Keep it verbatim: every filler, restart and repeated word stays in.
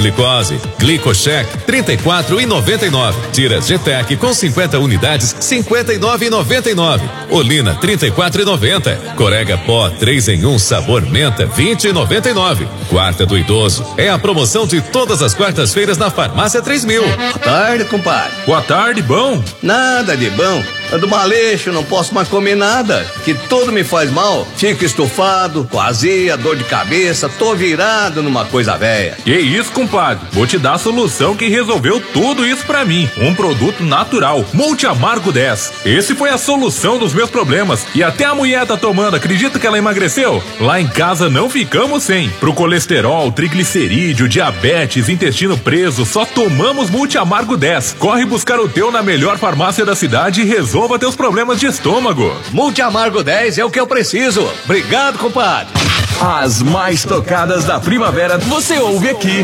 glicose. Glicocheck, trinta e quatro e noventa e nove. Tira G-Tec com cinquenta unidades, cinquenta e nove e noventa e nove. Olina, trinta e quatro e noventa. Corega Pó, três em um sabor menta, vinte e noventa e nove. Quarta do idoso é a promoção de todas as quartas-feiras na Farmácia três mil. Boa tarde, compadre. Boa tarde, bom? Nada de bom. Ando maleixo, não posso mais comer nada, que tudo me faz mal. Fico estufado, com azia, dor de cabeça, tô virado numa coisa velha. Que isso, compadre? Vou te dar a solução que resolveu tudo isso pra mim. Um produto natural, Multi Amargo dez. Esse foi a solução dos meus problemas. E até a mulher tá tomando, acredita que ela emagreceu? Lá em casa não ficamos sem. Pro colesterol, triglicerídeo, diabetes, intestino preso, só tomamos Multi Amargo dez. Corre buscar o teu na melhor farmácia da cidade e resolve Resolva teus problemas de estômago. Multi Amargo dez é o que eu preciso. Obrigado, compadre. As mais tocadas da primavera você ouve aqui.